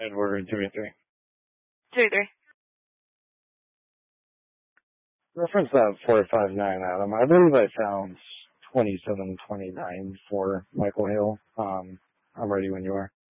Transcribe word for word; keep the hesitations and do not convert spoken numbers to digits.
And we're in two eighty-three. two eighty-three. Reference that four five nine, Adam. I believe I found twenty-seven twenty-nine for Michael Hale. Um, I'm ready when you are.